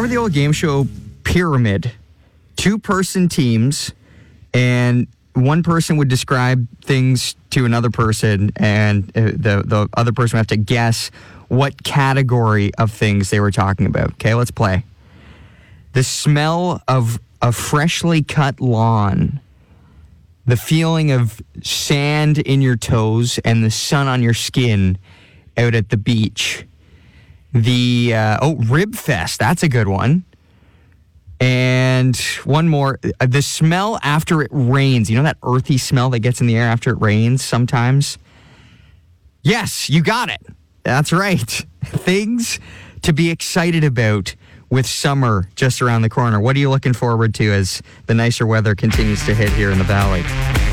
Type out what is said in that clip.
remember the old game show Pyramid? 2-person teams, and one person would describe things to another person, and the other person would have to guess what category of things they were talking about. Okay, let's play. The smell of a freshly cut lawn, the feeling of sand in your toes and the sun on your skin out at the beach. The Rib Fest, that's a good one. And one more, the smell after it rains. You know that earthy smell that gets in the air after it rains sometimes? Yes, you got it. That's right. Things to be excited about with summer just around the corner. What are you looking forward to as the nicer weather continues to hit here in the valley?